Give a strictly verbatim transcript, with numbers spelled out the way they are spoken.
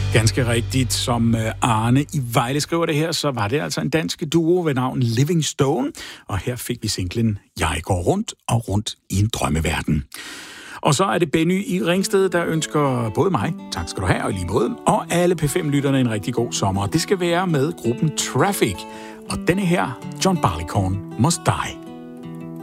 Ganske rigtigt, som Arne i Vejle skriver det her, så var det altså en dansk duo ved navn Living Stone, og her fik vi singlen Jeg går rundt og rundt i en drømmeverden. Og så er det Benny i Ringsted, der ønsker både mig, tak skal du have, og lige måde, og alle P fem-lytterne en rigtig god sommer. Det skal være med gruppen Traffic, og denne her, John Barleycorn Must Die.